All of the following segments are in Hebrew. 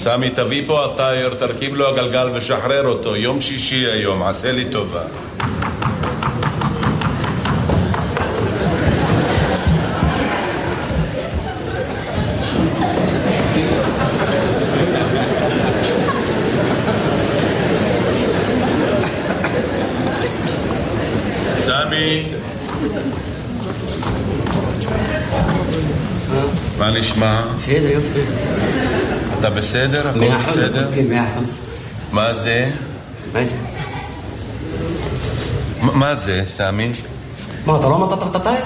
סמי, תביא פה הטייר, תרכיב לו הגלגל ושחרר אותו. יום שישי היום, עשה לי טובה. סמי, מה נשמע? בסדר, יופי. אתה בסדר? הכל בסדר? כן, 100%. מה זה? מה זה? מה זה, סמי? מה, אתה לא אמרת את הטייר?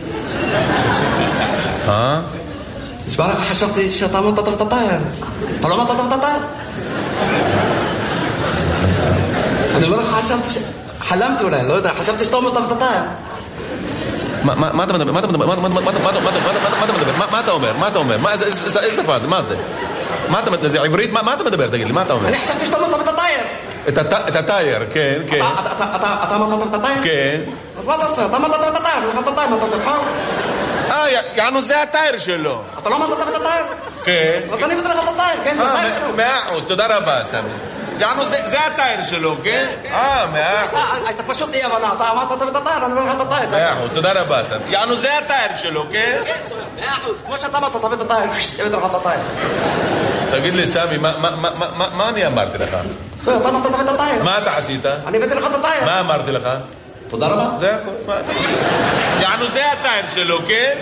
תשמע לך, חשבתי שאתה אמרת את הטייר. אתה לא אמרת את הטייר? אני אומר לך, חשבתי חלמתי אולי, לא יודע, חשבתי שאתה אמרת את הטייר. מה אתה מדבר? מה אתה מדבר? מה אתה אומר? איזה שפה זה? מה זה? זה עברית? מה אתה מדבר? תגיד לי, מה אתה אומר? אני חשבתי שאתה אמרת את הטייר. את הטייר, כן, כן. אתה אמרת את הטייר? כן. אז מה אתה רוצה? אתה אמרת את הטייר, אתה רוצה? יענו, זה הטייר שלו. אתה לא אמרת את הטייר? כן. אז אני מבטא לך את הטייר, כן, זה הטייר שלו. 100%, תודה רבה, סמי. יענו, זה הטייר שלו, כן? 100%. אתה פשוט אי הבנה, אתה אמרת את הטייר, אני מבטא לך את הטייר. 100%, תודה רבה, סמי. יענו, זה הטייר שלו, כן? כן, 100%, כמו שאתה אמרת, אתה מבטא את הטייר, אני מבטא לך את הטייר. תגיד לי, סמי, מה אני אמרתי לך? אתה אמרת את הטייר. מה אתה עשית? אני הבאתי לך את הטייר. מה אמרתי לך? תודה רבה. זה הכל. יענו, זה הטייר שלו, כן?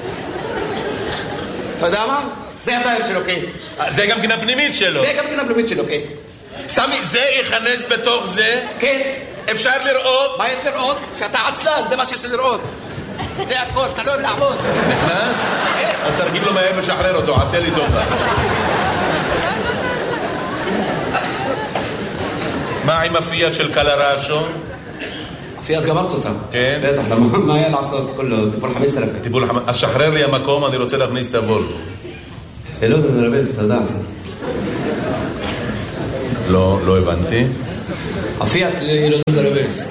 אתה יודע מה? זה הטייר שלו, כן. זה גם כן הפנימית שלו. זה גם כן הפנימית שלו, כן. סמי, זה ייכנס בתוך זה? כן. אפשר לראות? מה יש לראות? שאתה עצלן, זה מה שיש לראות. זה הכל, אתה לא אוהב לעבוד. נכנס? אז תרגיב לו מהר ושחרר אותו, עשה לי טובה. מה עם הפיאט של קלרשו? הפיאט גמרת אותה. כן? בטח, מה היה לעשות? כולו, טיפול 5,000. אז שחרר לי המקום, אני רוצה להכניס את הוולבו. לא, זה נרבז, אתה יודע. לא הבנתי. הפיאט לא נרבז.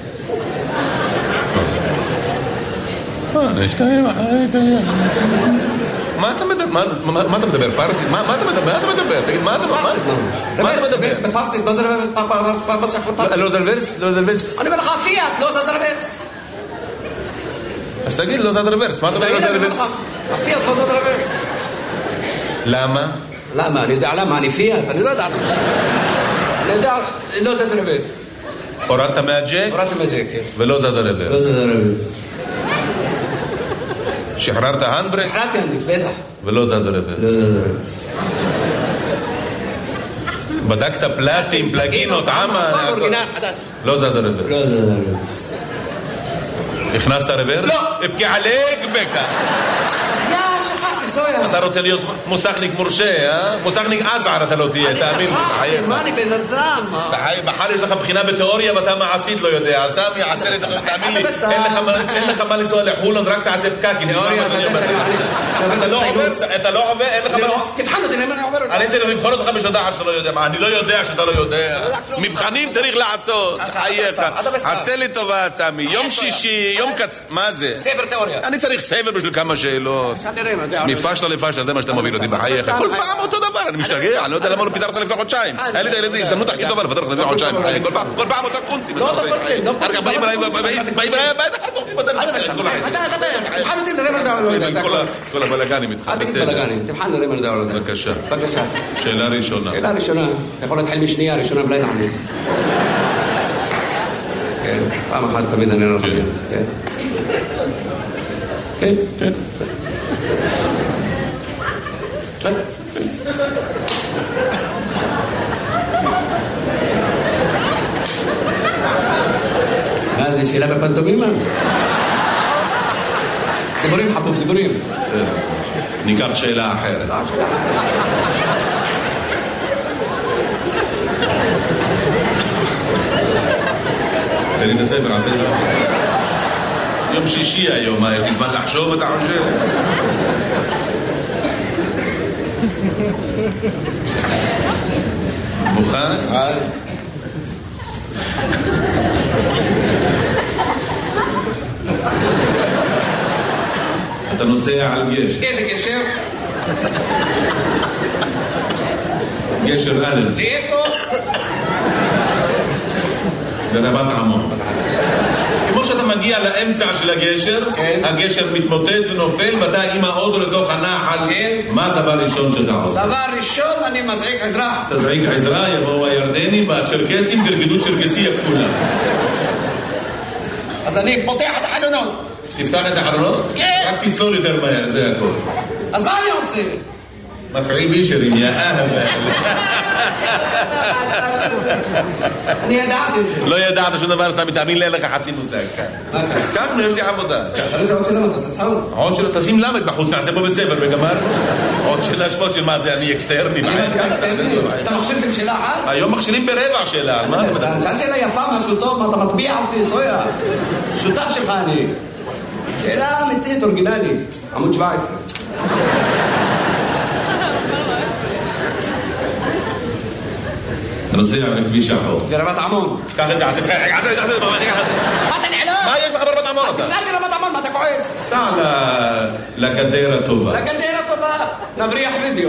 מה אתה מדבר? פרסית? מה אתה מדבר? תגיד, מה אתה מדבר? רבז, בפרסית, מה זה רבז? לא זה רוורס? אני אומר לך, הפיאט, לא זה רבז. אז תגיד, לא זה רוורס. מה אתה אומר? לא זה רוורס? הפיאט, לא זה רבז. למה? למה? אני יודע למה, אני פיאט, אני לא יודע למה. אני יודע, לא זה רבז. הורדת מהג'ק? הורדתי מהג'ק, כן. ולא זז הרוורס. לא זה רבז. שחררת הנדברק? שחררתי הנדברק, בטח. ולא זז הרוורס. לא זה רבז. בדקת פלטים, פלגינות, עמה? לא זז הרוורס. לא זה רבז. הכנסת הרוורס? לא. אבקי עליק בקה. שכחתי, סויה. אתה רוצה להיות מוסכניק מורשה, אה? מוסכניק עזער אתה לא תהיה, תאמין לי. שכחתי, מה אני בן אדם? בחר יש לך בחינה בתיאוריה ואתה מעשית לא יודע. סמי, עשה לי, תאמין לי, אין לך מה לנסוע לחולון, רק תעשה פקקים. תיאוריה, אתה לא עובר, אין לך מה... תבחן אותי, למה אני עובר אותי? אני צריך לבחון אותך בשדעת שאתה לא יודע. אני לא יודע שאתה לא יודע. מבחנים צריך לעשות. חייך. עשה לי טובה, סמי. יום שישי, יום מה זה? ספר תיאוריה. אני צריך ספר בשביל כמה שאלות. מפשלה לפשלה, זה מה שאתה מוביל אותי בחייך. כל פעם אותו דבר, אני משתגע, אני לא יודע למה לא פיתרת לפני חודשיים. היה לי את הילדים, הזדמנות הכי טובה לפתר לך לפני חודשיים. כל פעם אותה קונצים. לא אותו קונצים, לא קונצים. באים אליי, בטח קונצים בדרך. תבחן אותי, נראה מה דעה לא יודע. כל הבלגנים איתך, אל תגיד בלגנים, תבחן נראה מה דעה לא יודע. בבקשה. בבקשה. שאלה ראשונה. שאלה ראשונה, אתה יכול להתחיל משנייה, ראשונה בלי לענות. כן, פעם אחת תמיד אני לא יכול. כן. כן. כן. כן. מה זה, שאלה בפנטומימה? דיבורים חבוב, דיבורים. ניקח שאלה אחרת. תן לי את הספר, עשה את זה. יום שישי היום, יש לי זמן לחשוב, אתה חושב? מוכן? אתה נוסע על גשר. איזה גשר? גשר אלן. לאיפה? ברבת עמון. כמו שאתה מגיע לאמצע של הגשר, הגשר מתמוטט ונופל, ואתה עם האוטו לתוך הנחל. מה הדבר הראשון שאתה עושה? דבר ראשון, אני מזעיק עזרה. תזעיק עזרה, יבואו הירדנים והצ'רקסים, תרקדו צ'רקסי הכפולה. אז אני פותח את החלונות. תפתח את החלונות? כן. רק תצלול יותר מהר, זה הכל. אז מה אני עושה? מפעיל בישרים, יא אהבל. אני ידעתי את זה. לא ידעת שום דבר, אתה מתאמין לי, אין לך חצי מושג. ככה, יש לי עבודה. אבל זה עוד שלמה, תעשה צחוק. עוד שלא, תשים למד בחוץ, נעשה פה בית ספר וגמר. עוד שאלה שמות של מה זה, אני אקסטרני. אתה מכשירתם שאלה אחת? היום מכשירים ברבע שאלה. שאלת שאלה יפה, משהו טוב, מה אתה מטביע אותי, סויה? שותף שלך אני. שאלה אמיתית, אורגינלית. עמוד 17. נוסע בכביש החוף. ברבת עמון. קח את זה, עשה בחייך. מה אתה נעלם? מה יש לך ברבת עמון אתה? תפלאתי רבת עמון, מה אתה כועס? סע לגדר הטובה. לגדר הטובה. נבריח וידאו.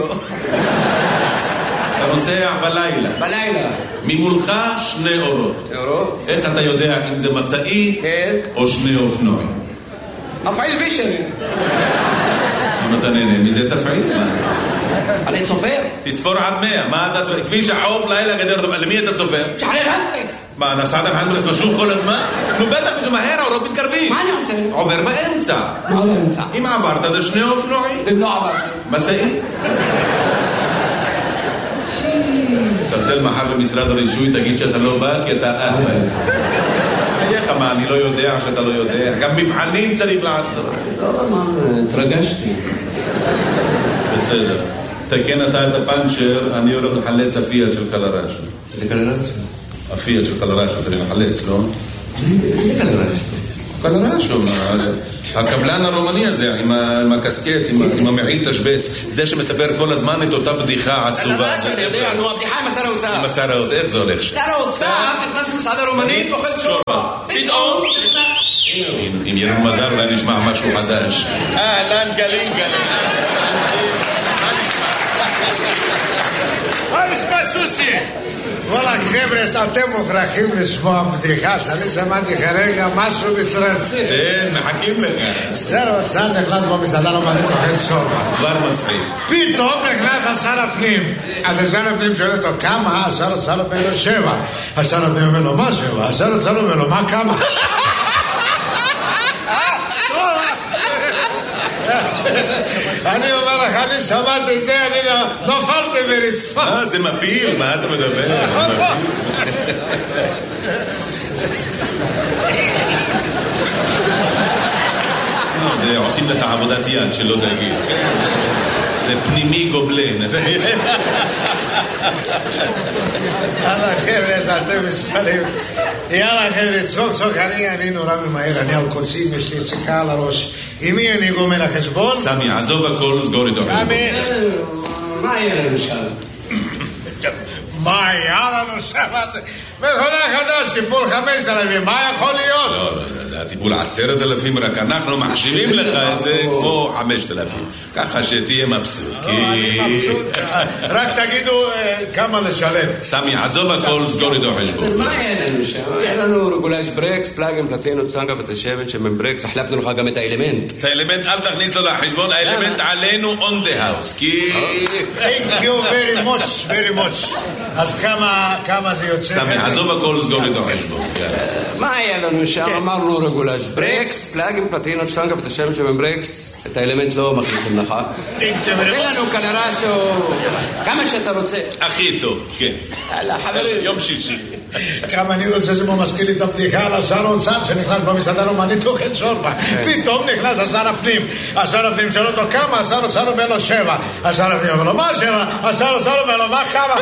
אתה נוסע בלילה. בלילה. ממולך 2 אורות. אורות? איך אתה יודע אם זה מסעי או 2 אופנועים? מפעיל בישרי. אם אתה נהנה מזה תפעיל. אני צופר. תצפור עד 100. מה אתה צופר? כביש החוף, לילה גדר הטובה. למי אתה צופר? שחרר הנדריקס. מה, נסעת בהנדריקס משוך כל הזמן? נו בטח, זה מהר, האורות מתקרבים. מה אני עושה? עובר באמצע. מה באמצע? אם עברת זה 2 אופנועים. אם לא עברתי. מסעי. תרצל מחר במשרד הרישוי, תגיד שאתה לא בא כי אתה אהבל. איך מה, אני לא יודע שאתה לא יודע. גם מבחנים צריך לעשות. לא, מה, התרגשתי. בסדר. תקן אתה את הפנצ'ר, אני הולך לחלץ הפיאט של קלרשו. זה קלרשו? הפיאט של קלרשו, אתה מחלץ, לא? זה קלרשו. קלרשו, הקבלן הרומני הזה, עם הקסקט, עם המעיל תשבץ, זה שמספר כל הזמן את אותה בדיחה עצובה. קלרשו, אני יודע, נו, הבדיחה עם השר האוצר. עם השר האוצר, איך זה הולך? שר האוצר נכנס למסעדה רומנית, אוכל שורבה. פתאום! אם ירד מזל ואני נשמע משהו חדש. אהלן גלים גלים. מה נשמע סוסי? וואלה חבר'ה, אתם מוכרחים לשמוע בדיחה שאני שמעתי כרגע משהו מסרטי. כן, מחכים לך. שר האוצר נכנס במסעדה רומנית אוכל שורבה. כבר מצחיק. פתאום נכנס השר הפנים. אז השר הפנים שואל אותו כמה? השר האוצר אומר לו 7. השר הפנים אומר לו מה 7? השר האוצר אומר לו מה כמה? אני אומר לך, אני שמעתי זה, אני נופלתי ברצפה. זה מפיל, מה אתה מדבר? זה עושים לך עבודת יד שלא תגיד. זה פנימי גובלן. יאללה חבר'ה, אתם מספרים. יאללה חבר'ה, צחוק, אני נורא ממהר, אני על קוצים, יש לי ציקה על הראש. עם מי אני גומר החשבון? סמי, עזוב הכל, סגור איתו. סמי, מה יהיה לנו שם? מה היה לנו שם? מכונה חדש, טיפול 5,000, מה יכול להיות? לא, זה הטיפול 10,000, רק אנחנו מחשיבים לך את זה כמו 5,000. ככה שתהיה מבסוט. אני מבסוט. רק תגידו כמה לשלם. סמי, עזוב הכל, סגור איתו חשבון. מה יהיה לנו שם? יהיה לנו רגולש ברקס, פלאגים, פלטינות, טנגה ותשבן שמן ברקס, החלפנו לך גם את האלמנט. את האלמנט אל תכניס לו לחשבון, האלמנט עלינו on the house. Thank you very much, very much. אז כמה זה יוצא? סמי, עזוב הכל, סגור איתו חשבון. מה היה לנו שם? אמרנו רגולש ברקס, פלאגים, פלטינות, טנגה ותשבן שמן ברקס, את האלמנט לא מכניסים לך. תן לנו קלרשו, כמה שאתה רוצה. הכי טוב, כן. יאללה, חברים. יום שישי. כמה אני רוצה, זה מזכיר לי את הבדיחה על השר האוצר שנכנס במסעדה רומנית אוכל שורבה. פתאום נכנס השר הפנים. השר הפנים שואל אותו כמה? השר האוצר אומר לו 7. השר הפנים אומר לו מה 7? השר האוצר אומר לו מה כמה?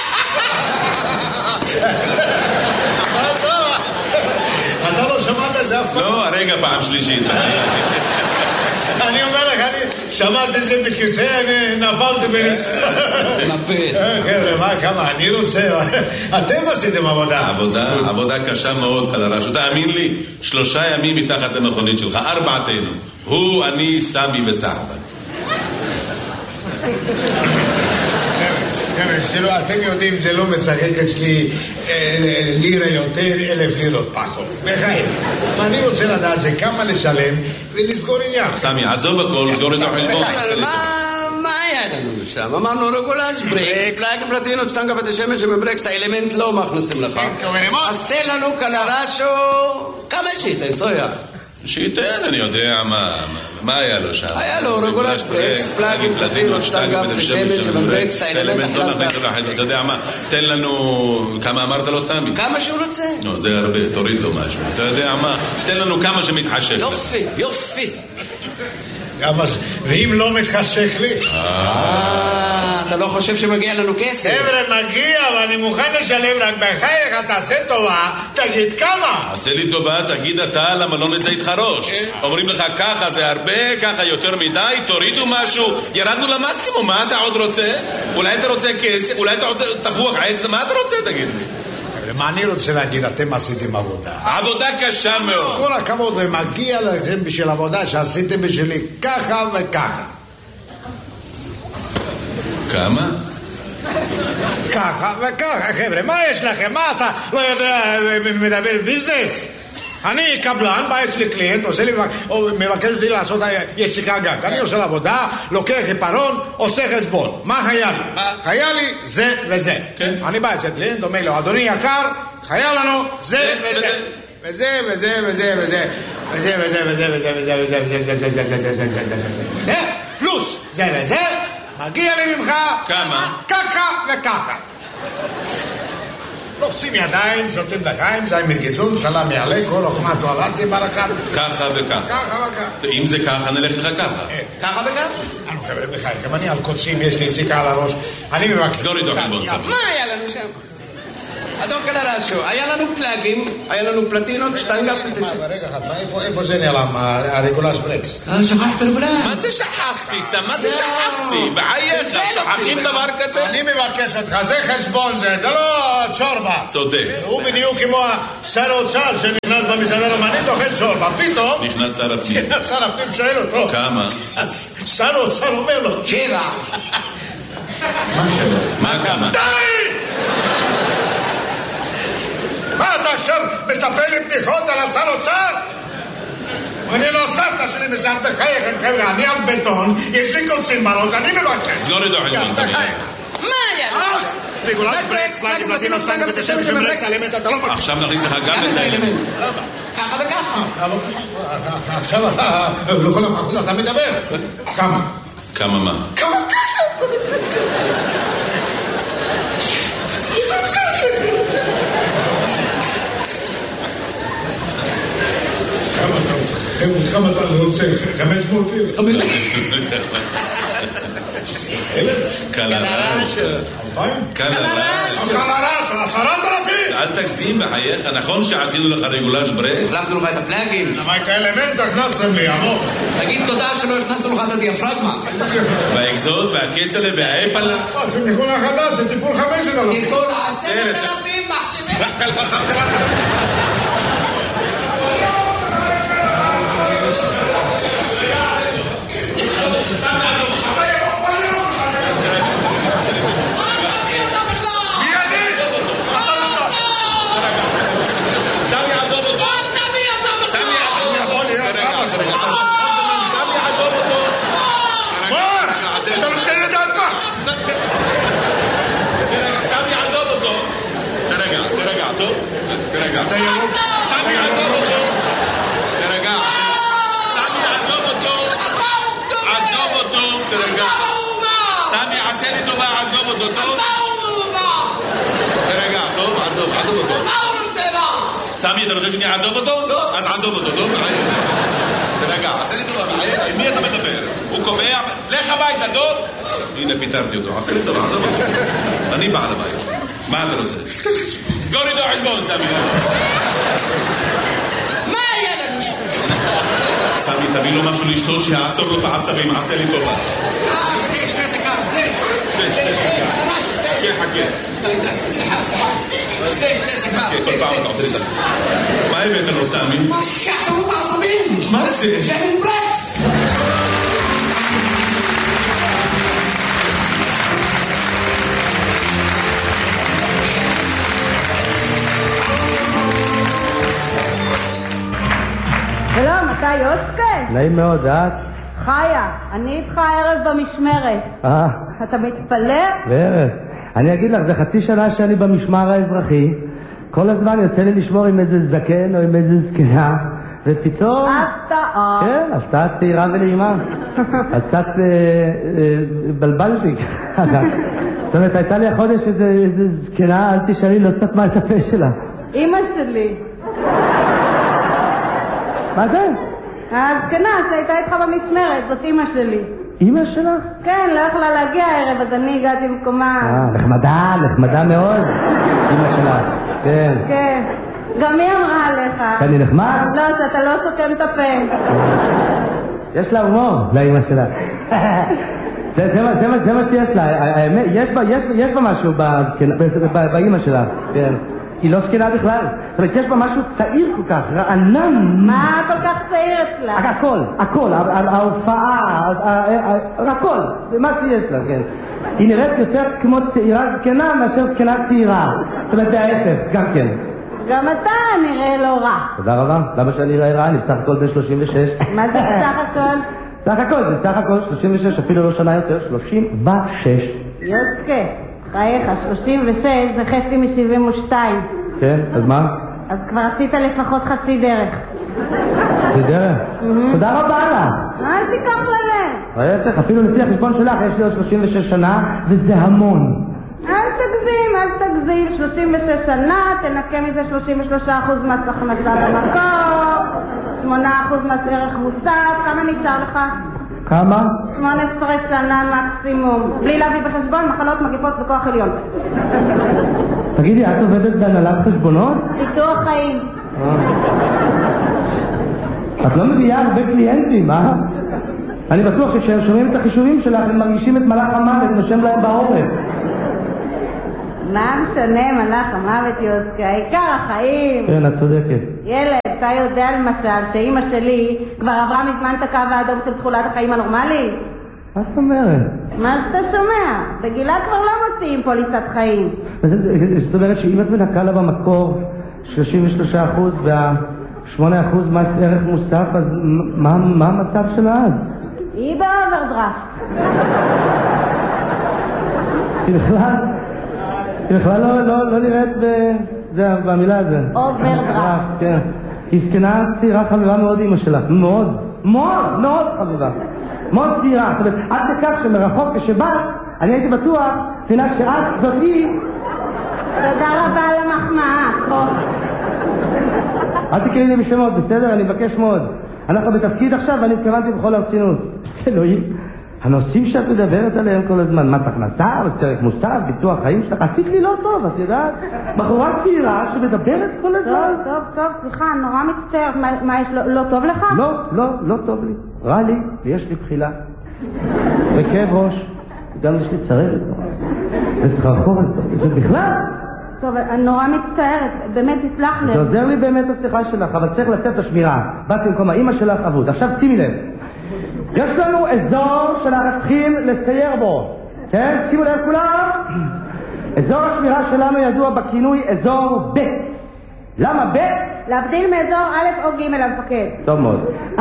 אתה לא שמעת זה אף פעם? לא, הרגע פעם שלישית. אני אומר לך, אני שמעתי את זה בכיסא, אני נפלתי ברצפה. נפל. חבר'ה, מה, כמה, אני רוצה, אתם עשיתם עבודה. עבודה קשה מאוד, קלרשו. תאמין לי, 3 ימים מתחת למכונית שלך, 4תנו. הוא, אני, סמי וסחבק. אתם יודעים, זה לא משחק אצלי לירה יותר, 1,000 לירות פחות. בחיים. אני רוצה לדעת זה כמה לשלם ולסגור עניין. סמי, עזוב הכל, סגור את החשבון. מה היה לנו שם? אמרנו רגולש, ברקס, פלאגים פלטינות, שטנגה ותשמש ובברקס, את האלמנט לא מכניסים לך. אז תן לנו קלרשו, כמה שייתן, סויה? שייתן, אני יודע מה היה לו שם. היה לו רגולש, ברקס, פלאגים פלטינות, שטנגה ותשמש ובברקס, את האלמנט לא נכניס לך, אתה יודע מה, תן לנו, כמה אמרת לו סמי? כמה שהוא רוצה. לא, זה הרבה, תוריד לו משהו. אתה יודע מה, תן לנו כמה שמתחשק. יופי, יופי. ואם לא מתחשק לי? אתה לא חושב שמגיע לנו כסף? חבר'ה, מגיע, ואני מוכן לשלם, רק בחייך, תעשה טובה, תגיד כמה. עשה לי טובה, תגיד אתה, למה לא נצא איתך ראש? אומרים לך ככה זה הרבה, ככה יותר מדי, תורידו משהו, ירדנו למקסימום, מה אתה עוד רוצה? אולי אתה רוצה כסף, אולי אתה רוצה תפוח עץ, מה אתה רוצה, תגיד לי? מה אני רוצה להגיד, אתם עשיתם עבודה. עבודה קשה מאוד. כל הכבוד, ומגיע לכם בשביל עבודה שעשיתם בשבילי ככה וככה. כמה? ככה וככה, חבר'ה, מה יש לכם? מה אתה לא יודע, מדבר ביזנס? אני קבלן, בא אצלי קליינט, עושה לי, מבקש אותי לעשות יציקה גג. אני עושה לעבודה, לוקח עיפרון, עושה חשבון. מה היה לי? היה לי זה וזה. אני בא אצל קליינט, אומר לו, אדוני יקר, היה לנו זה וזה. וזה וזה וזה וזה. וזה וזה וזה וזה וזה. פלוס זה וזה, מגיע לי ממך כמה? ככה וככה. לוחצים ידיים, שותים לחיים, זה מרגיזון, סלם יעלה, כל אוכמה תוארתי ברקת. ככה וככה. ככה וככה. אם זה ככה, נלך לך ככה. ככה וככה? אנו חבר'ה בחיים, גם אני על קוצים, יש לי יציקה על הראש. אני מבקש. סגור איתו חלבון סביר. מה היה לנו שם? אדון קלרשו, היה לנו פלאגים, היה לנו פלטינות, שטנגה פלטינות. רגע אחד, איפה זה נעלם, הרגולש ברקס? שכחת רגולש. מה זה שכחתי, סם? מה זה שכחתי? בחייך, שכחים דבר כזה? אני מבקש אותך, זה חשבון זה לא צ'ורבה. צודק. הוא בדיוק כמו שר האוצר שנכנס במסעדה רומנית, אוכל צ'ורבה. פתאום נכנס שר הפנים. שר הפנים שואל אותו. כמה? שר האוצר אומר לו. 7. מה כמה? די! מה אתה עכשיו מספר לי בדיחות על השר אוצר? אני לא סבתא שלי מסעד בחייכם, חבר'ה, אני על בטון, יש לי קוצים בראש, אני מבקש. סגור איתו חלבון סביר. מה היה? רגולש ברקס, פלאגים פלטינות, שטנגה ותשמש וברקס, האלמנט אתה לא מבקש. עכשיו נכניס לך גם את האלמנט. ככה וככה. עכשיו אתה, לכל המחוז אתה מדבר. כמה? כמה מה? כמה כסף? כמה אתה רוצה? 500 לירות? קלרש. קלרש. 10,000? אל תגזים בחייך, נכון שעשינו לך רגולש ברקס? החלפנו לך את הפלאגים. למה את האלמנט הכנסתם לי, עמוק? תגיד תודה שלא הכנסנו לך את הדיאפרגמה. והאקזוז והכסלה והאפלה. זה מכונה חדש, זה טיפול 5,000. טיפול 10,000 מחתימים. אתה ירוק. סמי עזוב אותו. תרגע. סמי עזוב אותו. עזוב אותו. תרגע. סמי עשה לי טובה, עזוב אותו. תרגע, טוב, עזוב אותו. סמי, אתה רוצה שאני אעזוב אותו? לא. אז עזוב אותו, טוב? תרגע, עשה לי טובה. עם מי אתה מדבר? הוא קובע, לך הביתה, טוב? הנה, פיתרתי אותו. עשה לי טובה, עזוב אותו. אני בעל הבית. מה אתה רוצה? סגור איתו חשבון, סמי. מה היה לנו? סמי, תביא לו משהו לשתות שיעצור לו את העצבים, עשה לי טובה. שתי סיכה, כל פעם אתה עושה לי את מה הבאת לו, סמי? מה שחררו בעצבים? מה זה? ג'מין ברקס. יוסקה? נעים מאוד, את? חיה, אני איתך ערב במשמרת. אתה מתפלא? בערב. אני אגיד לך, זה חצי שנה שאני במשמר האזרחי, כל הזמן יוצא לי לשמור עם איזה זקן או עם איזה זקנה, ופתאום... הפתעה. כן, הפתעה צעירה ונעימה. אז קצת בלבלתי. זאת אומרת, הייתה לי החודש איזה זקנה, אל תשאלי, לא סתמה את הפה שלה. אמא שלי. מה זה? הזקנה שהייתה איתך במשמרת, זאת אמא שלי. אמא שלך? כן, לא יכלה להגיע הערב, אז אני הגעתי במקומה. נחמדה מאוד. אמא שלך, כן. כן. גם היא אמרה עליך. אני נחמד? לא, שאתה לא סותם את הפה. יש לה הומור, לאמא שלה. זה מה שיש לה. יש בה משהו באמא שלה. כן. היא לא זקנה בכלל. זאת אומרת, יש בה משהו צעיר כל כך, רענן. מה כל כך צעיר אצלה? הכל, ההופעה, הכל, מה שיש לה, כן. היא נראית יותר כמו צעירה זקנה מאשר זקנה צעירה. זאת אומרת, זה ההפך, גם כן. גם אתה נראה לא רע. תודה רבה. למה שאני נראה רע? אני בסך הכל ב-36. מה זה בסך הכל? זה סך הכל 36, אפילו לא שנה יותר, 36. יוסקה, חייך, 36 זה חצי מ-72. כן, אז מה? אז כבר עשית לפחות חצי דרך. חצי דרך? תודה רבה לה. אל תיקח לזה. אפילו לפי החשבון שלך יש לי עוד 36 שנה, וזה המון. אל תגזים, 36 שנה, תנקה מזה 33% מס הכנסה במקור, 8% מס ערך מוסף, כמה נשאר לך? כמה? 18 שנה מקסימום, בלי להביא בחשבון מחלות מגיפות וכוח עליון. תגידי, את עובדת בהנהלת חשבונות? ביטוח חיים. את לא מביאה הרבה קליינטים, אה? אני בטוח שכשהם שומעים את החישובים שלך הם מרגישים את מלאך המוות נושם להם בעורף. מה משנה מלאך המוות יוסקה? העיקר החיים. כן, את צודקת. ילד, אתה יודע למשל שאמא שלי כבר עברה מזמן את הקו האדום של תחולת החיים הנורמלית? מה זאת אומרת? מה שאתה שומע, בגילה כבר לא מוציאים פוליסת חיים. זאת אומרת שאם את מנקה לה במקור 33% וה8% מס ערך מוסף, אז מה המצב שלה אז? היא באוברדרפט. היא בכלל לא נראית במילה הזו. אוברדרפט. כן. היא זקנה צעירה חביבה מאוד אמא שלך. מאוד חביבה. מאוד צעירה. זאת אומרת, עד לכך שמרחוק כשבאת, אני הייתי בטוח, תפינה שאת זאת היא. תודה רבה על המחמאה. אל תקראי לי בשמות, בסדר? אני מבקש מאוד. אנחנו בתפקיד עכשיו ואני התכוונתי בכל הרצינות. אלוהים. הנושאים שאת מדברת עליהם כל הזמן, מס הכנסה, ערך מוסף, ביטוח חיים שלך, עשית לי לא טוב, את יודעת? בחורה צעירה שמדברת כל הזמן. טוב, סליחה, נורא מצטער. מה יש, לא טוב לך? לא טוב לי. רע לי, ויש לי בחילה. וכאב ראש, גם יש לי צררת. וסחרחורת, ובכלל. טוב, אני נורא מצטערת, באמת תסלח לי. זה עוזר לי באמת הסליחה שלך, אבל צריך לצאת השמירה. באתי במקום האמא שלך אבוד. עכשיו שימי לב. יש לנו אזור שאנחנו צריכים לסייר בו. כן? שימו לב כולם. אזור השמירה שלנו ידוע בכינוי אזור ב'. למה ב'? להבדיל מאזור א' או ג' המפקד. טוב מאוד.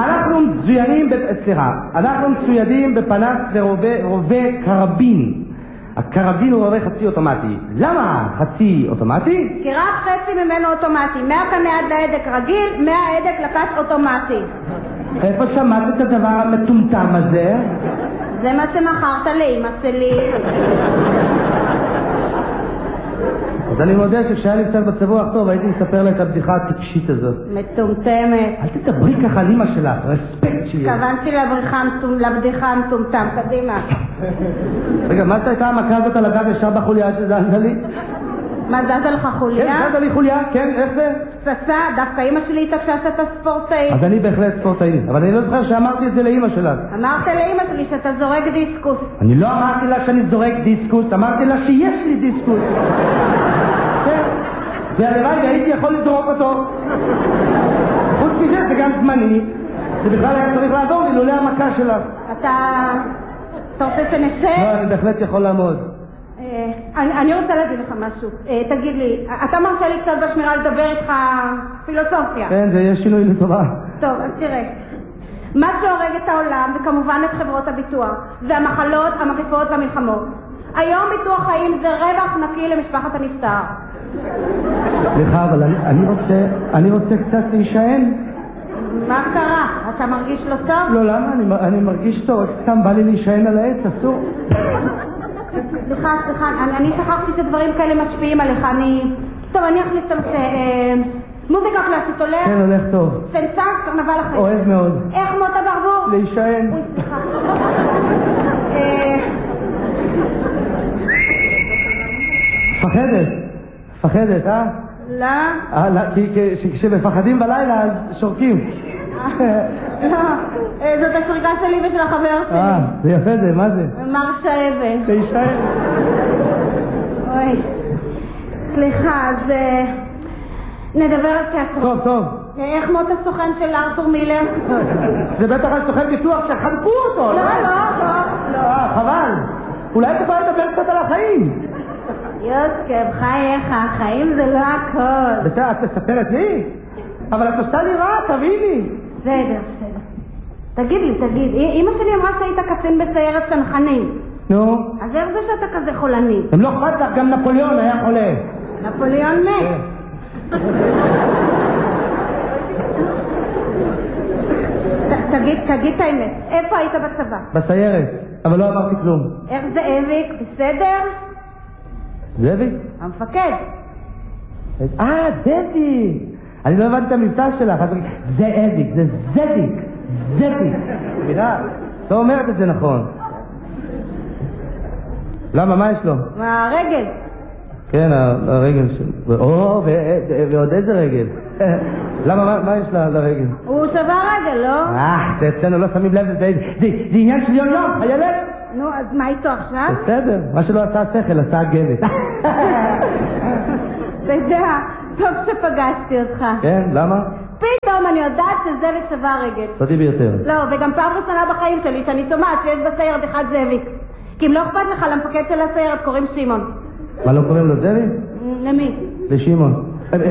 אנחנו מצוידים בפנס ורובה קרבין. הקרבין הוא רובה חצי אוטומטי. למה חצי אוטומטי? כי רק חצי ממנו אוטומטי. מהקנה עד להדק רגיל, מההדק לקץ אוטומטי. איפה שמעת את הדבר המטומטם הזה? זה מה שמכרת לאמא שלי. אז אני מודה שכשהיה לי קצת בצבוע טוב הייתי מספר לה את הבדיחה הטיפשית הזאת. מטומטמת. אל תדברי ככה על אמא שלך, רספקט שלי. התכוונתי לבדיחה המטומטם, קדימה. רגע, מה הייתה המכה הזאת על הגב ישר בחוליה שזזה לי? מה, זזה לך חוליה? כן, זזה לי חוליה, כן, איך זה? פצצה, דווקא אמא שלי התעקשה שאתה ספורטאי. אז אני בהחלט ספורטאי, אבל אני לא זוכר שאמרתי את זה לאמא שלך. אמרת לאמא שלי שאתה זורק דיסקוס. אני לא אמרתי לה שאני זורק דיסקוס, אמרתי לה שיש לי דיסקוס. כן, והלוואי הייתי יכול לזרוק אותו. חוץ מזה זה גם זמני, זה בכלל היה צריך לעזור לי לולא המכה שלך. אתה רוצה שנשב? לא, אני בהחלט יכול לעמוד. אני רוצה להגיד לך משהו. תגיד לי, אתה מרשה לי קצת בשמירה לדבר איתך פילוסופיה? כן, זה יהיה שינוי לטובה. טוב, אז תראה, מה שהורג את העולם, וכמובן את חברות הביטוח, זה המחלות, המגפות והמלחמות. היום ביטוח חיים זה רווח נקי למשפחת הנפטר. סליחה, אבל אני רוצה קצת להישען. מה קרה? אתה מרגיש לא טוב? לא, למה? אני מרגיש טוב, רק סתם בא לי להישען על העץ, אסור. סליחה, אני שכחתי שדברים כאלה משפיעים עליך, טוב, אני אחליף את הנושא. מוזיקה קלאסית הולך? כן, הולך טוב. סנסה, קרנבל החיים. אוהב מאוד. איך מות הברבור? להישען. אוי, סליחה. פחדת, אה? לא. כי כשמפחדים בלילה אז שורקים. לא, זאת השריקה שלי ושל החבר שלי. זה יפה זה, מה זה? מרשה אבן. להישען. אוי. סליחה, אז נדבר על תיאטרון. טוב. איך מות הסוכן של ארתור מילר? זה בטח הסוכן ביטוח שחנקו אותו. לא. חבל. אולי תוכל לדבר קצת על החיים. יוסקב, חייך, החיים זה לא הכל. בסדר, את מספרת לי? אבל את עושה לי רע, תביני. בסדר. תגיד לי, אמא שלי אמרה שהיית קצין בסיירת צנחנים. נו? אז איך זה שאתה כזה חולני? הם לא אכפת לך, גם נפוליאון היה חולה. נפוליאון מת. תגיד את האמת, איפה היית בצבא? בסיירת, אבל לא אמרתי כלום. איך זאביק? בסדר? זאביק? המפקד. זאביק! אני לא הבנתי את המבטא שלך. זאביק, זה זאביק. סליחה, לא אומרת את זה נכון. למה, מה יש לו? הרגל. כן, הרגל שלו. ועוד איזה רגל? למה, מה יש לרגל? הוא שבר רגל, לא? זה אצלנו לא שמים לב, זה עניין של יום, חיילת? נו, אז מה איתו עכשיו? בסדר, מה שלא עשה שכל, עשה גבת. אתה יודע, טוב שפגשתי אותך. כן, למה? פתאום אני יודעת שזאביק שבר רגל. סודי ביותר. לא, וגם פעם ראשונה בחיים שלי שאני שומעת שיש בסיירת אחד זאביק. כי אם לא אכפת לך, למפקד של הסיירת קוראים שמעון. מה, לא קוראים לו זאביק? למי? לשמעון.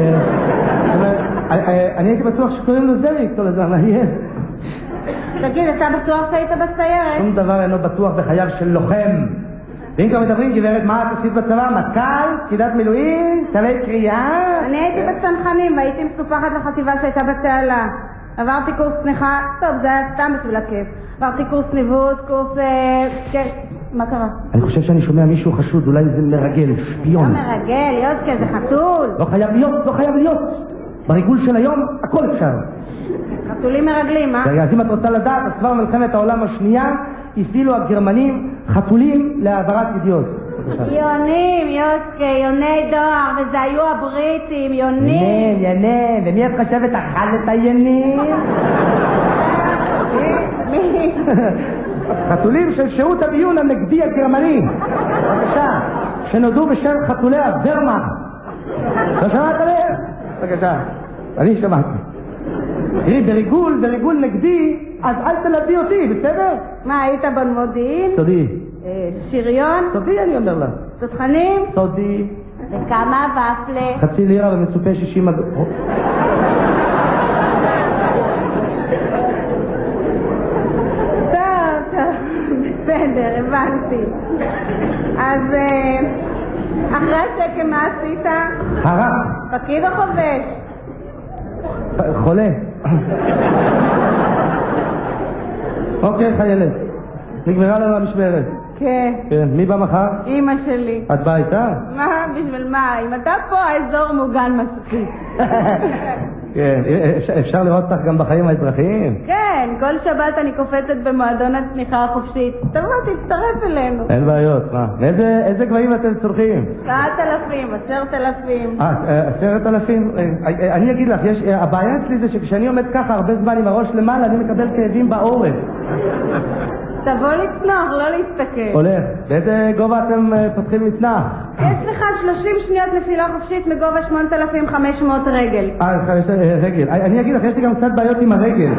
אני הייתי בטוח שקוראים לו זאביק כל הזמן, תגיד, אתה בטוח שהיית בסיירת? שום דבר אינו בטוח בחייו של לוחם. ואם כבר מדברים, גברת, מה את עשית בצבא? מטכ"ל? פקידת מילואים? צווי קריאה? אני הייתי בצנחנים והייתי מסופחת לחטיבה שהייתה בתעלה. עברתי קורס צניחה, טוב, זה היה סתם בשביל הכיף. עברתי קורס ניווט, קורס... כן, מה קרה? אני חושב שאני שומע מישהו חשוד, אולי זה מרגל, שפיון. לא מרגל, יוסקה, זה חתול. לא חייב להיות. בריגול של היום, הכל אפשר. חתולים מרגלים, אה? רגע, אז אם את רוצה לדעת, אז כבר מלחמת העולם השנייה, הפעילו הגרמנים חתולים להעברת ידיעות. יונים, יוסקה, יוני דואר, וזה היו הבריטים, יונים. ינים, ומי את חושבת אכל את הינים? מי? חתולים של שירות הביון הנגדי הגרמני. בבקשה, שנודעו בשם חתולי הוורמאכט. לא שמעת עליהם? בבקשה, אני שמעתי. תראי, בריגול נגדי, אז אל תלדי אותי, בסדר? מה, היית במודיעין? סודי. שריון? סודי, אני אומר לה. תותחנים? סודי. וכמה ופלה? 0.5 לירה ומצופה 60 אגורות. טוב, בסדר, הבנתי. אז אחרי השקם מה עשית? חרק. פקיד או חובש? חולה. אוקיי, חיילת. נגמרה לנו המשמרת. כן. מי בא מחר? אמא שלי. את באה איתה? מה? בשביל מה? אם אתה פה, האזור מוגן מספיק. כן, אפשר לראות אותך גם בחיים האזרחיים? כן, כל שבת אני קופצת במועדון הצניחה החופשית. תבוא, תצטרף אלינו. אין בעיות, מה? איזה גבהים אתם צורכים? 9,000, 10,000. 10,000? אני אגיד לך, הבעיה אצלי זה שכשאני עומד ככה הרבה זמן עם הראש למעלה, אני מקבל כאבים בעורף. תבוא לצנוח, לא להסתכל. הולך. באיזה גובה אתם פותחים מצנח? יש לך 30 שניות נפילה חופשית מגובה 8,500 רגל. רגל. אני אגיד לך, יש לי גם קצת בעיות עם הרגל.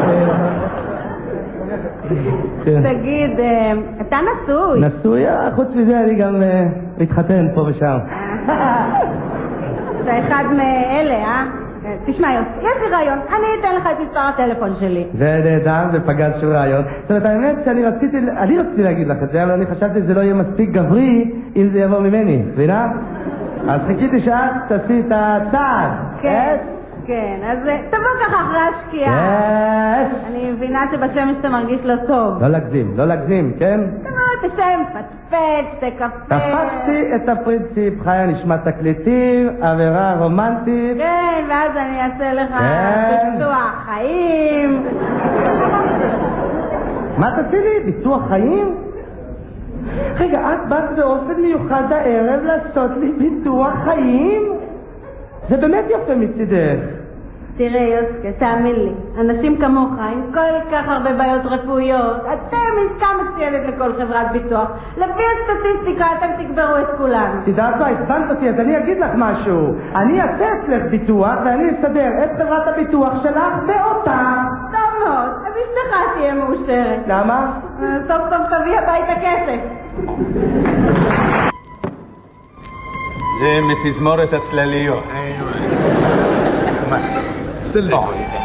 תגיד, אתה נשוי? נשוי? חוץ מזה אני גם מתחתן פה ושם. אתה אחד מאלה, אה? תשמע יוסי, יש לי רעיון, אני אתן לך את מספר הטלפון שלי. זה נהדר, זה פגז של רעיון. זאת אומרת, האמת שאני רציתי להגיד לך את זה, אבל אני חשבתי שזה לא יהיה מספיק גברי אם זה יבוא ממני, מבינה? אז חיכיתי שאת תעשי את הצעד. כן, כן, אז תבוא ככה אחרי השקיעה. אני מבינה שבשמש אתה מרגיש לא טוב. לא להגזים, כן? תבוא, תשם, פטפט, שתי קפה. תפסתי את הפרינציפ, חיה נשמע תקליטים, עבירה רומנטית. כן, ואז אני אעשה לך ביטוח חיים. מה תעשי לי? ביטוח חיים? רגע, את באת באופן מיוחד הערב לעשות לי ביטוח חיים? זה באמת יפה מצידך. תראה יוסקה, תאמין לי, אנשים כמוך עם כל כך הרבה בעיות רפואיות, אתם עסקה מצוינת לכל חברת ביטוח. לפי הסטטיסטיקה אתם תגברו את כולנו. תדעת מה, הסבנת אותי, אז אני אגיד לך משהו. אני אעשה אצלך ביטוח ואני אסדר את חברת הביטוח שלך באותה. טוב מאוד, אז אשתך תהיה מאושרת. למה? סוף סוף תביא הביתה כסף. זה מתזמורת הצלליות. זה לא.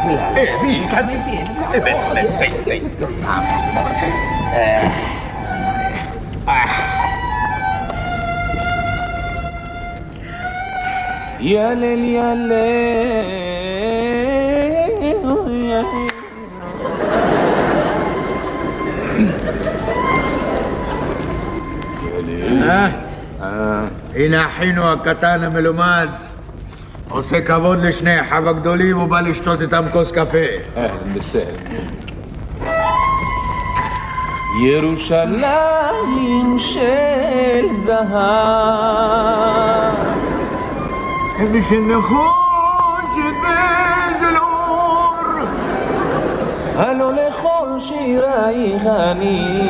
ילל ילל הנה אחינו הקטן המלומד עושה כבוד לשני אחיו הגדולים ובא לשתות איתם כוס קפה. בסדר. ירושלים של זהב ושנכון שבזל אור הלא לכל שירייך אני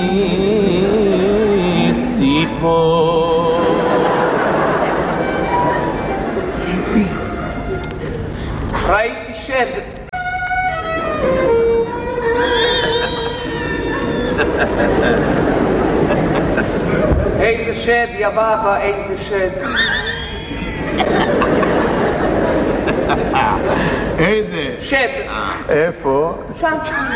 ציפור. ראיתי שד. איזה שד, יא בבא, איזה שד. איזה? שד. איפה? שם.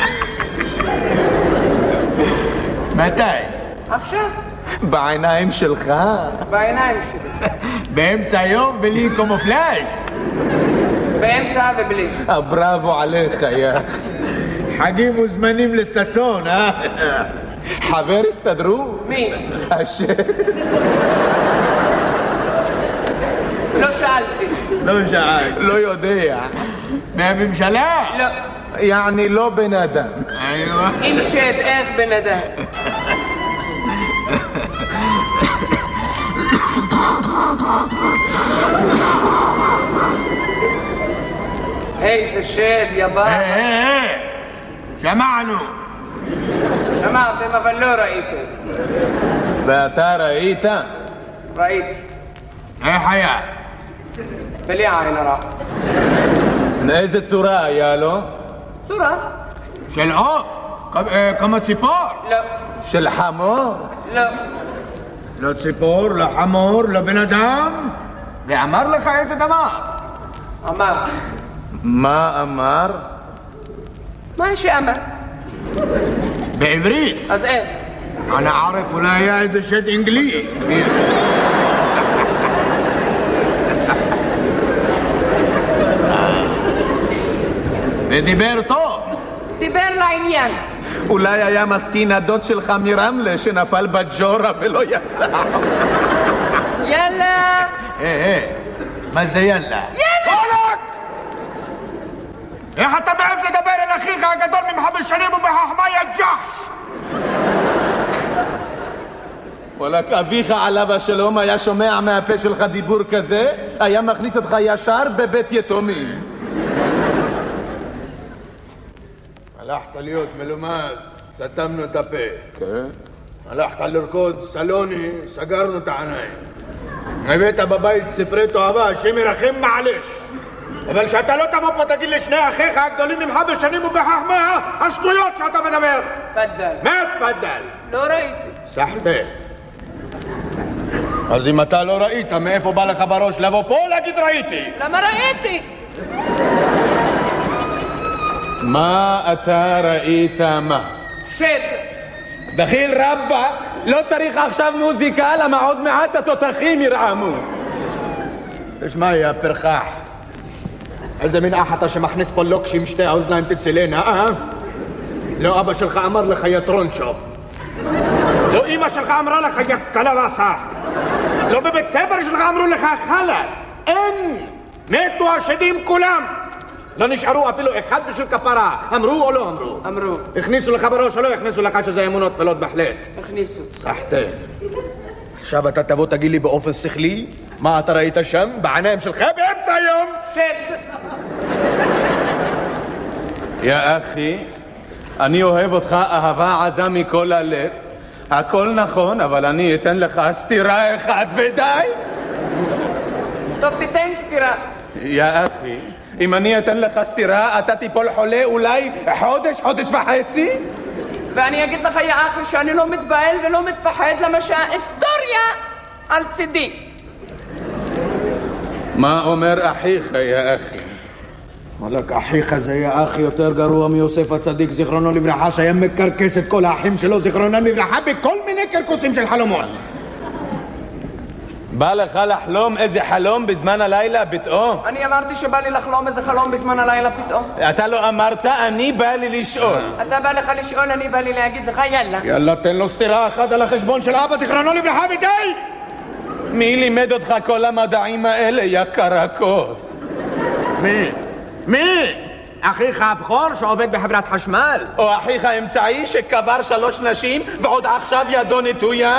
מתי? עכשיו. בעיניים שלך? בעיניים שלי. באמצע היום בלי קומופלאז'? באמצע ובלי. בראבו עליך, יא. חגים וזמנים לססון, חבר הסתדרו? מי? השד. לא שאלתי. לא שאלת. לא יודע. מהממשלה? לא. יעני לא בן אדם. אם שד, איך בן אדם? איזה שד, יא בבא. שמענו. שמעתם, אבל לא ראיתם. ואתה ראית? ראיתי. איך היה? בלי עין הרע. איזה צורה היה לו? צורה. של עוף? כמו ציפור? לא. של חמור? לא. לא ציפור, לא חמור, לא בן אדם? ואמר לך איזה דבר? אמר. מה אמר? מה שאמר. בעברית? אז איך? אני ערף, אולי היה איזה שד אנגלי. ודיבר טוב. דיבר לעניין. אולי היה מסכין הדוד שלך מרמלה שנפל בג'ורה ולא יצא. יאללה. מה זה יאללה? יאללה! איך אתה מעז לדבר אל אחיך הגדול ממך בשנים ובחכמה יא ג'חש? וואלק, אביך עליו השלום היה שומע מהפה שלך דיבור כזה, היה מכניס אותך ישר בבית יתומים. הלכת להיות מלומד, סתמנו את הפה. כן. הלכת לרקוד סלוני, סגרנו את העיניים. הבאת בבית ספרי תאווה, השם ירחם מעלש. אבל שאתה לא תבוא פה תגיד לשני אחיך הגדולים ממך בשנים ובחכמה, השטויות שאתה מדבר. תפדל. מה תפדל? לא ראיתי. סחטה. אז אם אתה לא ראית, מאיפה בא לך בראש לבוא פה להגיד ראיתי? למה ראיתי? מה אתה ראית מה? שד. דחיל רבא, לא צריך עכשיו מוזיקה, למה עוד מעט התותחים ירעמו. תשמע, יא פרחח, איזה מין אח אתה שמכניס פה לוקשים שתי האוזניים תצילנה, אה? לא אבא שלך אמר לך יא טרונצ'ו. לא אמא שלך אמרה לך יא קלרסה. לא בבית ספר שלך אמרו לך חלס. אין! מתו השדים כולם. לא נשארו אפילו אחד בשביל כפרה. אמרו או לא אמרו? אמרו. הכניסו לך בראש או לא הכניסו לך שזה אמונות תפלות בהחלט? הכניסו. סחטה. עכשיו אתה תבוא תגיד לי באופן שכלי מה אתה ראית שם בעיניים שלך באמצע היום? שד. יא אחי, אני אוהב אותך אהבה עזה מכל הלב. הכל נכון, אבל אני אתן לך סתירה אחת ודי. טוב, תיתן סתירה. יא אחי, אם אני אתן לך סתירה, אתה תיפול חולה אולי חודש וחצי? ואני אגיד לך, יא אחי, שאני לא מתבהל ולא מתפחד, למה שההיסטוריה על צידי. מה אומר אחיך, יא אחי? מלאק, אחיך זה יא אחי יותר גרוע מיוסף הצדיק זיכרונו לברכה, שהיה מקרקס את כל האחים שלו זיכרונם לברכה בכל מיני קרקוסים של חלומות. בא לך לחלום איזה חלום בזמן הלילה פתאום? אני אמרתי שבא לי לחלום איזה חלום בזמן הלילה פתאום. אתה לא אמרת, אני בא לי לשאול. אתה בא לך לשאול, אני בא לי להגיד לך יאללה. יאללה, תן לו סתירה אחת על החשבון של אבא זיכרונו לברכה ודי! מי לימד אותך כל המדעים האלה, יא קרקוס? מי? אחיך הבכור שעובד בחברת חשמל? או אחיך האמצעי שקבר 3 נשים ועוד עכשיו ידו נטויה?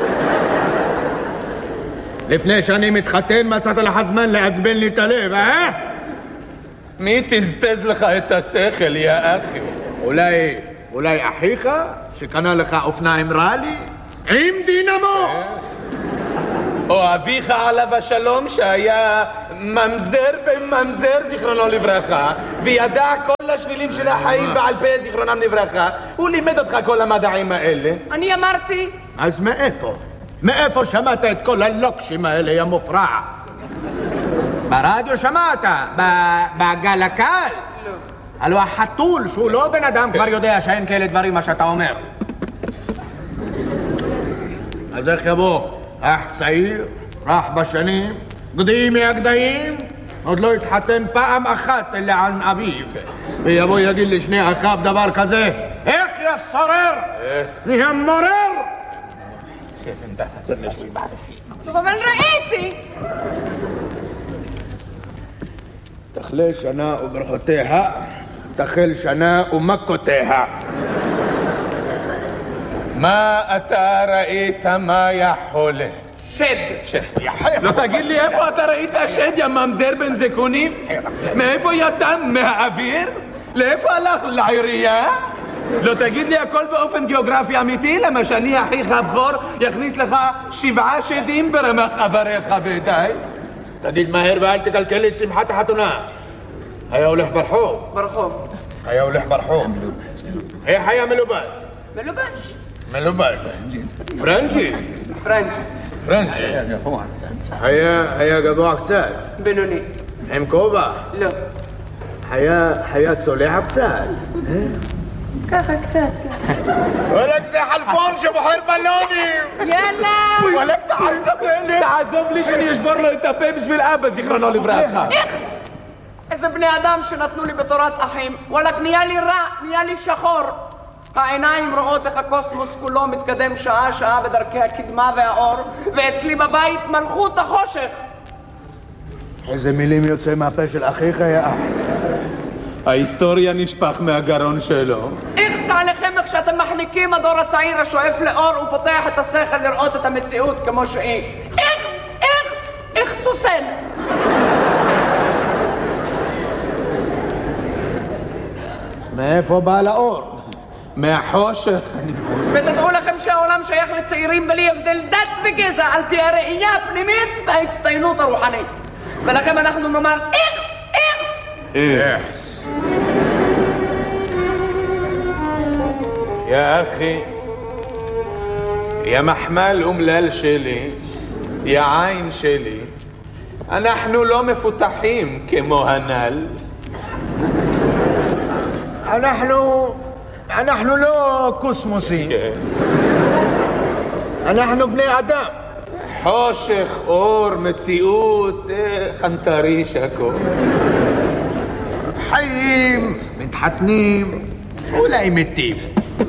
לפני שאני מתחתן מצאת לך זמן לעצבן לי את הלב, אה? מי תזתז לך את השכל, יא אחי? אולי אחיך שקנה לך אופניים רלי? עם דינמו? או אביך עליו השלום שהיה ממזר זיכרונו לברכה וידע כל השבילים של החיים בעל פה זיכרונם לברכה. הוא לימד אותך כל המדעים האלה. אני אמרתי. אז מאיפה שמעת את כל הלוקשים האלה, יא מופרע? ברדיו שמעת? בגלקל? לא. הלוא החתול שהוא לא בן אדם כבר יודע שאין כאלה דברים מה שאתה אומר. אז איך יבוא אח צעיר, רך בשנים, גדיים מהגדיים, עוד לא התחתן פעם אחת אלא על אביו, ויבוא יגיד לשני אחיו דבר כזה, איך יא סורר? נהיה מורר? אבל ראיתי. תחלה שנה וברכותיה, תחל שנה ומכותיה. מה אתה ראית, מה יא חולה? שד. לא תגיד לי איפה אתה ראית שד, יא ממזר בן זקונים? מאיפה יצא? מהאוויר? לאיפה הלך? לעירייה? לא תגיד לי הכל באופן גיאוגרפי אמיתי, למה שאני אחיך הבכור יכניס לך 7 שדים ברמח אבריך ודי? תגיד מהר ואל תקלקל לי את שמחת החתונה. היה הולך ברחוב. היה הולך ברחוב. איך היה מלובש? פרנג'י. היה גבוה קצת. בינוני. עם כובע. לא. היה צולח קצת. ככה קצת. וואלק זה חלפון שבוחר בלונים. יאללה. וואלק תעזוב לי שאני אשבור לו את הפה בשביל אבא זיכרונו לברכה. איכס. איזה בני אדם שנתנו לי בתורת אחים. וואלק נהיה לי רע, נהיה לי שחור. העיניים רואות איך הקוסמוס כולו מתקדם שעה בדרכי הקדמה והאור, ואצלי בבית מלכות החושך. איזה מילים יוצא מהפה של אחיך יא אח? ההיסטוריה נשפך מהגרון שלו. איכס עליכם איך שאתם מחניקים הדור הצעיר השואף לאור ופותח את השכל לראות את המציאות כמו שהיא. איכס סוסן. מאיפה בא לאור? מהחושך. ותדעו לכם שהעולם שייך לצעירים בלי הבדל דת וגזע על פי הראייה הפנימית וההצטיינות הרוחנית. ולכם אנחנו נאמר איכס. יא אחי, יא מחמל אומלל שלי, יא עין שלי, אנחנו לא מפותחים כמו הנ"ל. אנחנו לא קוסמוסים. אנחנו בני אדם. חושך, אור, מציאות, זה חנטריש הכל. חיים, מתחתנים, אולי מתים.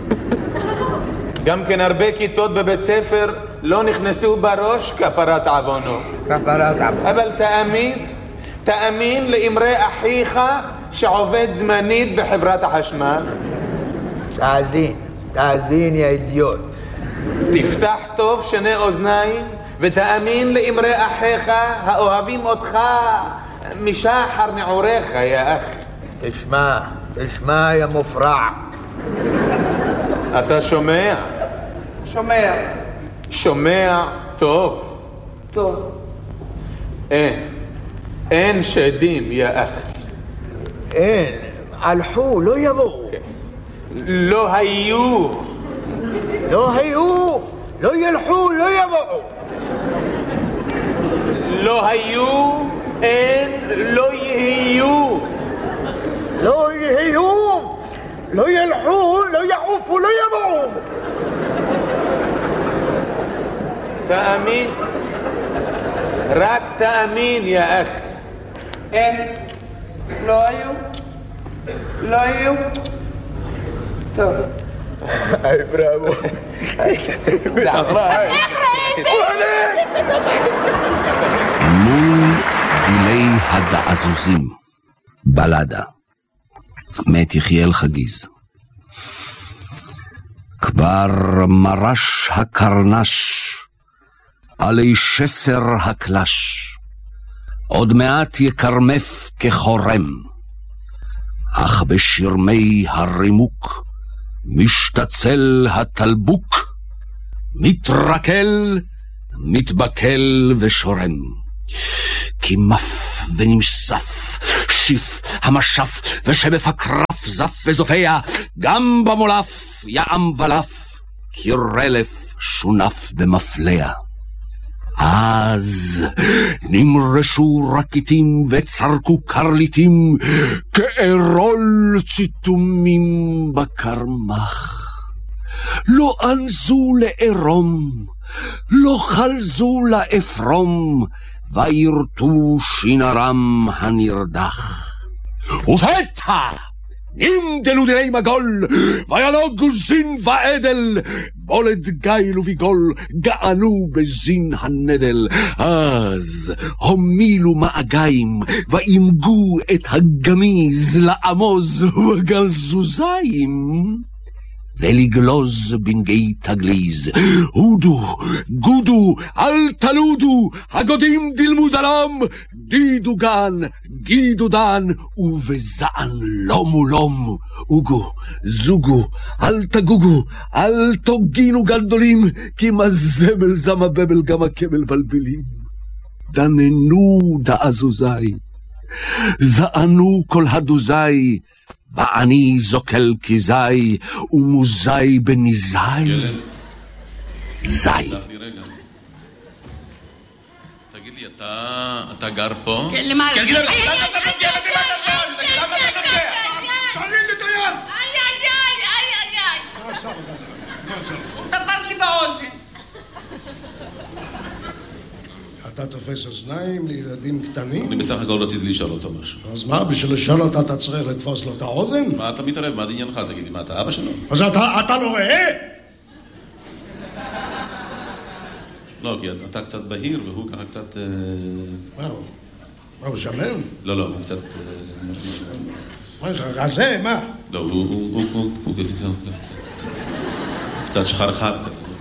גם כן הרבה כיתות בבית ספר לא נכנסו בראש כפרת עוונו. אבל תאמין לאמרי אחיך שעובד זמנית בחברת החשמל. תאזין יא אידיוט. תפתח טוב שני אוזניים ותאמין לאמרי אחיך האוהבים אותך משחר נעוריך יא אחי. תשמע יא מופרע. אתה שומע? שומע טוב. אין שדים יא אחי. אין, הלכו, לא יבואו. לא היו, לא ילכו, לא יבואו. לא היו, אין, לא יהיו. לא יהיו, לא ילכו, לא יעופו, לא יבואו. תאמין, רק תאמין יא אחי. אין, לא היו. טוב. היי בראבו. מול גילי הדעזוזים, בלדה, מת יחיאל חגיז. כבר מרש הקרנש, עלי שסר הקלש, עוד מעט יקרמף כחורם, אך בשרמי הרימוק משתצל התלבוק, מתרקל, מתבקל ושורם. כי מף ונמסף, שיף המשף ושבף הקרף זף וזופע, גם במולף יעם ולף, כרלף שונף במפלע. אז נמרשו רקיטים וצרקו קרליטים, כארול ציתומים בקרמח. לא אנזו לערום, לא חלזו לאפרום, וירטו שינרם הנרדח. ופתע נמדלו דיני מגול, וילוגו זין ועדל, בולד גיל וביגול, גענו בזין הנדל. אז הומילו מאגיים, ואימגו את הגמיז לעמוז בגלזוזיים, ולגלוז בנגי תגליז. הודו, גודו, אל תלודו, הגודים דילמו דלם, דידו גן, גידו דן, ובזען לום ולום. אוגו, זוגו, אל תגוגו, אל תוגינו גדולים, כי מה זמל זמה בבל גם הקבל בלבלים. דננו דעזוזי, זענו כל הדוזי, ואני זוקל כזי, ומוזי בניזי. זי. תגיד לי, אתה גר פה? כן, למעלה. כן, למה אתה נוגע? למה אתה נוגע? תוריד את היד! איי. הוא תפס לי באוזן. אתה תופס אוזניים לילדים קטנים? אני בסך הכל רציתי לשאול אותו משהו. אז מה, בשביל לשאול אותה אתה צריך לתפוס לו את האוזן? מה אתה מתערב? מה זה עניינך? תגיד לי, מה אתה אבא שלו? אז אתה לא רואה? לא, כי אתה קצת בהיר והוא ככה קצת... מה הוא שמן? לא, הוא קצת... מה יש לך, רזה? מה? לא, הוא קצת שחרחר.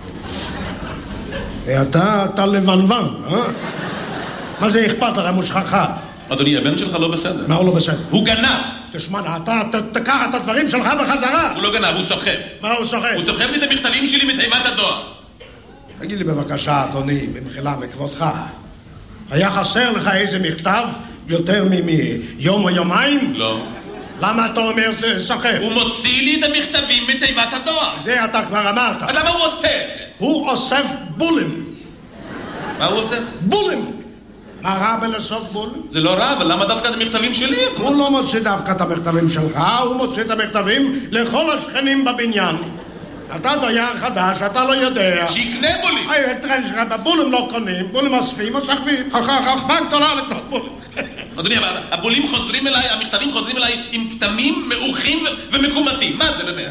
אתה לבנוון, אה? מה זה אכפת לך אם הוא שחרחר? אדוני, הבן שלך לא בסדר. מה הוא לא בסדר? הוא גנב! תשמע, אתה תקח את הדברים שלך בחזרה. הוא לא גנב, הוא סוחב. מה הוא סוחב? הוא סוחב לי את המכתבים שלי מתיבת הדואר. תגיד לי בבקשה, אדוני, במחילה מכבודך, היה חסר לך איזה מכתב יותר מיום או יומיים? לא. למה אתה אומר סוחב? הוא מוציא לי את המכתבים מתיבת הדואר. זה אתה כבר אמרת. אז למה הוא עושה את זה? הוא אוסף בולים. מה הוא עושה? בולים. מה רע בלאסוף בול? זה לא רע, אבל למה דווקא את המכתבים שלי? הוא לא מוצא דווקא את המכתבים שלך, הוא מוצא את המכתבים לכל השכנים בבניין. אתה דייר חדש, אתה לא יודע. שיקנה בולים. בולים לא קונים, בולים אוספים או שכבים. חכמה גדולה לקנות בולים. אדוני, אבל הבולים חוזרים אליי, המכתבים חוזרים אליי עם כתמים מעוכים ומקומטים. מה זה באמת?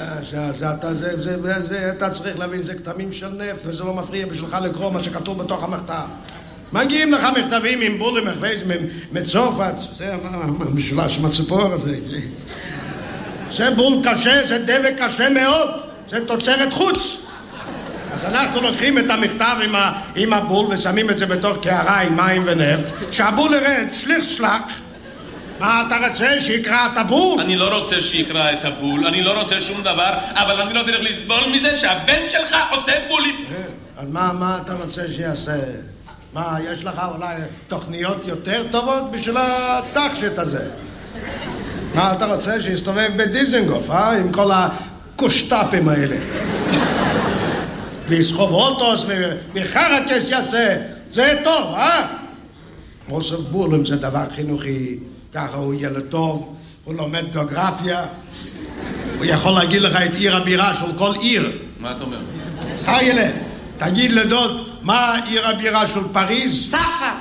אתה צריך להבין, זה כתמים של נפט, וזה לא מפריע בשבילך לקרוא מה שכתוב בתוך המכתב. מגיעים לך מכתבים עם בולים מצרפת, זה המשולש מהציפור הזה. זה בול קשה, זה דבק קשה מאוד, זה תוצרת חוץ. אז אנחנו לוקחים את המכתב עם הבול ושמים את זה בתוך קערה עם מים ונפט, שהבול ירד שליך. מה אתה רוצה, שיקרא את הבול? אני לא רוצה שיקרא את הבול, אני לא רוצה שום דבר, אבל אני לא צריך לסבול מזה שהבן שלך עושה בולים. אז מה אתה רוצה שיעשה? מה, יש לך אולי תוכניות יותר טובות בשביל התחשת הזה? מה אתה רוצה, שיסתובב בדיזנגוף, עם כל הקושטאפים האלה? ויסחוב אוטוס מחרקס יעשה, זה טוב, אוסף בולים זה דבר חינוכי, ככה הוא ילד טוב, הוא לומד גיאוגרפיה, הוא יכול להגיד לך את עיר הבירה של כל עיר. מה אתה אומר? שחר ילד, תגיד לדוד, מה עיר הבירה של פריז? צרפת.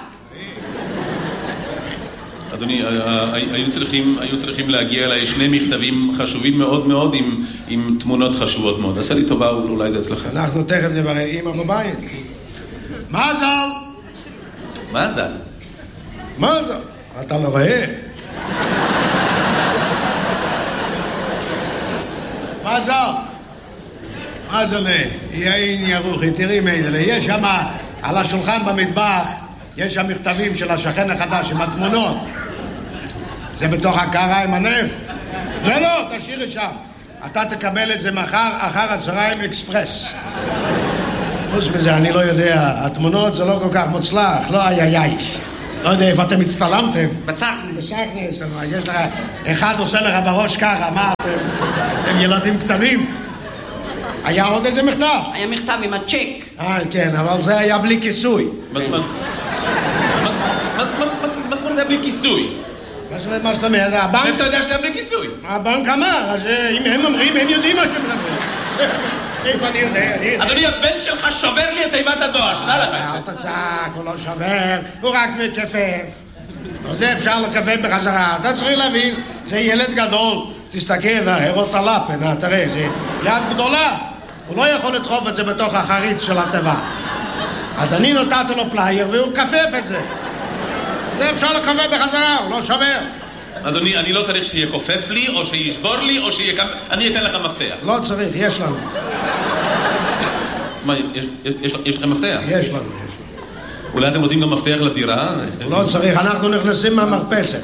אדוני, היו צריכים להגיע אליי שני מכתבים חשובים מאוד מאוד עם תמונות חשובות מאוד. עשה לי טובה, אולי זה אצלך. אנחנו תכף נברר, אמא בבית. מזל! מזל? מזל? אתה לא רואה? מזל! מזל, יין ירוחי, תראי מידלה, יש שם על השולחן במטבח, יש שם מכתבים של השכן החדש עם התמונות. זה בתוך הקערה עם הנפט. לא, תשאירי שם. אתה תקבל את זה מחר אחר הצהריים אקספרס. חוץ מזה, אני לא יודע, התמונות זה לא כל כך מוצלח, לא איי. לא יודע איפה אתם הצטלמתם. בצחני, יש לך, אחד עושה לך בראש ככה, מה אתם ילדים קטנים? היה עוד איזה מכתב? היה מכתב עם הצ'ק. כן, אבל זה היה בלי כיסוי. מה זאת אומרת היה בלי כיסוי? מה זאת אומרת? הבנק... איפה אתה יודע שזה בלי כיסוי? הבנק אמר, אז אם הם אומרים, הם יודעים מה שהם מדברים. איפה אני יודע? אדוני, הבן שלך שובר לי את תיבת הדואר, שתדע לך. אל תצעק, הוא לא שובר, הוא רק מכפף. זה אפשר לכפף בחזרה. אתה צריך להבין, זה ילד גדול. תסתכל, הרות הלפן, תראה, זה יד גדולה. הוא לא יכול לדחוף את זה בתוך החריץ של הטבע. אז אני נתתי לו פלייר והוא כפף את זה. זה אפשר לכפף בחזרה, הוא לא שובר. אדוני, אני לא צריך שיהיה כופף לי, או שישבור לי, או שיהיה... אני אתן לך מפתח. לא צריך, יש לנו. מה, יש לכם מפתח? יש לנו. אולי אתם רוצים גם מפתח לדירה? לא צריך, אנחנו נכנסים מהמרפסת.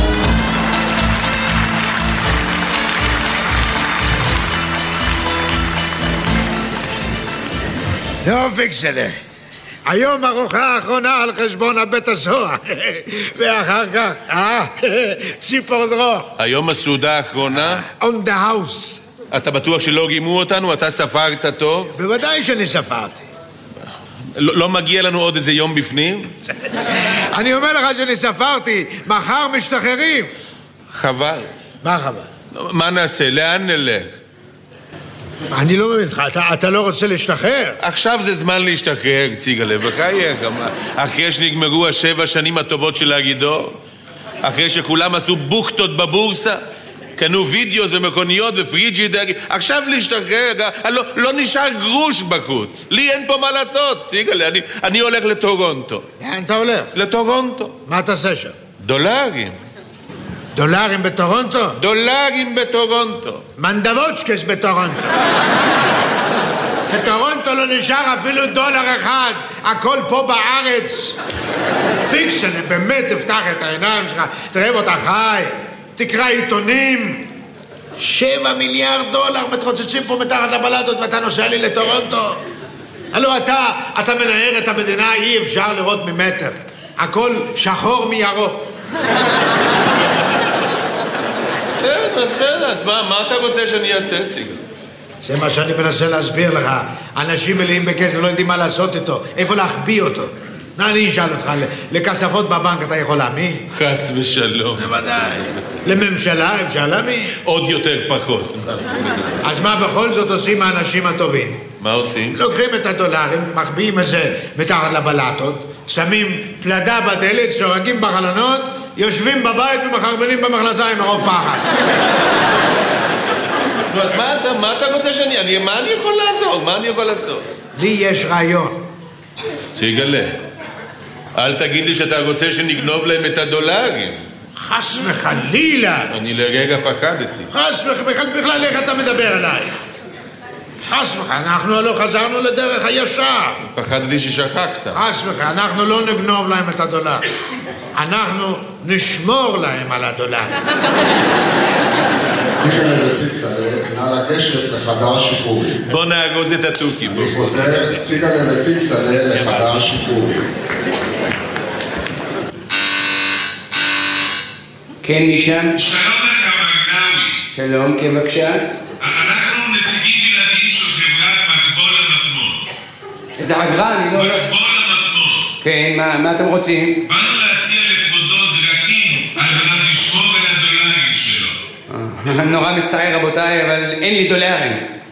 יופי שלה. היום ארוחה האחרונה על חשבון הבית הסוהר. ואחר כך, ציפור דרוך. היום הסעודה האחרונה? On the house. אתה בטוח שלא גימו אותנו? אתה ספרת טוב? בוודאי שאני ספרתי. לא מגיע לנו עוד איזה יום בפנים? אני אומר לך שאני ספרתי. מחר משתחררים. חבל. מה חבל? מה נעשה? לאן נלך? אני לא מבין לך, אתה לא רוצה להשתחרר? עכשיו זה זמן להשתחרר, ציגלה, בחייך. אחרי שנגמרו 7 השנים הטובות של הגידור, אחרי שכולם עשו בוכטות בבורסה, קנו וידאו ומכוניות ופריג'ידר, עכשיו להשתחרר, לא נשאר גרוש בחוץ. לי אין פה מה לעשות, ציגלה, אני הולך לטורונטו. לאן אתה הולך? לטורונטו. מה תעשה שם? דולרים. דולרים בטורונטו? דולרים בטורונטו. מנדבוצ'קס בטורונטו. בטורונטו לא נשאר אפילו $1. הכל פה בארץ. פיקשן, באמת תפתח את העיניים שלך, תראה אותה חי, תקרא עיתונים. $7 מיליארד מתרוצצים פה מתחת לבלטות ואתה נוסע לי לטורונטו. הלוא אתה מנהר את המדינה, אי אפשר לראות ממטר. הכל שחור מירוק. בסדר, אז מה אתה רוצה שאני אעשה, ציגל? זה מה שאני מנסה להסביר לך. אנשים מלאים בכסף לא יודעים מה לעשות איתו, איפה להחביא אותו. אני אשאל אותך, לכספות בבנק אתה יכול להאמין? חס ושלום. בוודאי. לממשלה אפשר להאמין? עוד יותר פחות. אז מה בכל זאת עושים האנשים הטובים? מה עושים? לוקחים את הדולרים, מחביאים את זה מתחת לבלטות, שמים פלדה בדלת, שורקים בחלונות, יושבים בבית ומחרבנים במכנסיים מרוב פחד. אז מה אתה רוצה מה אני יכול לעשות? מה אני יכול לעשות? לי יש רעיון. שיגלה. אל תגיד לי שאתה רוצה שנגנוב להם את הדולרים. חס וחלילה. אני לרגע פחדתי. חס וחלילה, בכלל איך אתה מדבר אליי? חס וחלילה, אנחנו לא חזרנו לדרך הישר. פחדתי ששכחת. חס וחלילה, אנחנו לא נגנוב להם את הדולר. אנחנו נשמור להם על הדולר. ציגלה ופיקסלה, נא לגשת לחדר שחרורים. בוא נאגוז את התוכים. אני חוזר, ציגלה ופיקסלה לחדר שחרורים. כן, משם? שלום לך, מגנאווי. שלום, כן, בבקשה. אנחנו נציגים בלעדיים של חברת מקבול המטמון. איזה חברה? אני לא... מקבול המטמון. כן, מה אתם רוצים? באנו להציע לכבודו דרכים על מנת לשמור על הדולרים שלו. נורא מצער, רבותיי, אבל אין לי דולרים.